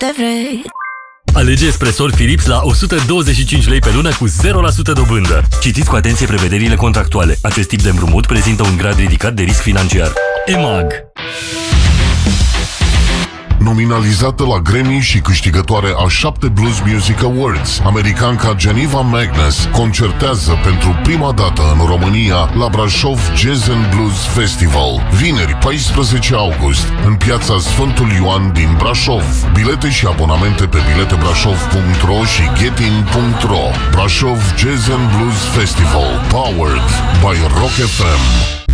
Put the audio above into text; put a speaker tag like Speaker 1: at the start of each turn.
Speaker 1: te vrei.
Speaker 2: Alege espresor Philips la 125 lei pe lună cu 0% dobândă. Citiți cu atenție prevederile contractuale. Acest tip de împrumut prezintă un grad ridicat de risc financiar. EMAG.
Speaker 3: Nominalizată la Grammy și câștigătoare a 7 Blues Music Awards, americanca Geneva Magnus concertează pentru prima dată în România la Brașov Jazz and Blues Festival, vineri 14 august, în piața Sfântul Ioan din Brașov. Bilete și abonamente pe biletebrașov.ro și getin.ro. Brașov Jazz and Blues Festival, powered by Rock FM.